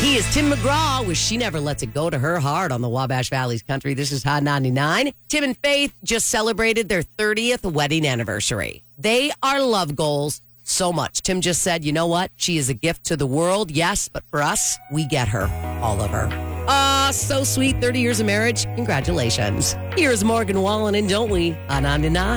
He is Tim McGraw with She Never Lets It Go to Her Heart on the Wabash Valley's Country. This is Hot 99. Tim and Faith just celebrated their 30th wedding anniversary. They are love goals so much. Tim just said, you know what? She is a gift to the world, yes, but for us, we get her, all of her. So sweet, 30 years of marriage. Congratulations. Here's Morgan Wallen and Don't We on 99.